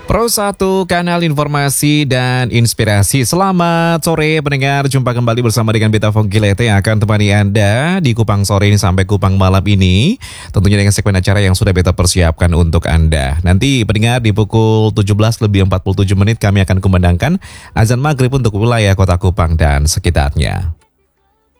Pro 1 kanal informasi dan inspirasi. Selamat sore pendengar, jumpa kembali bersama dengan Beta Fongkilete yang akan temani Anda di Kupang sore ini sampai Kupang malam ini. Tentunya dengan segmen acara yang sudah Beta persiapkan untuk Anda. Nanti pendengar di pukul 17:47 kami akan kumandangkan azan maghrib untuk wilayah kota Kupang dan sekitarnya.